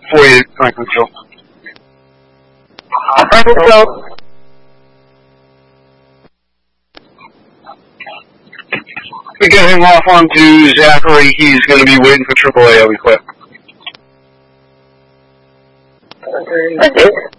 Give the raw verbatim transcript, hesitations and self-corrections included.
forty-eight Franklin Kill. Franklin Kill. We get him off onto Zachary. He's going to be waiting for triple A. I'll be quick. Okay.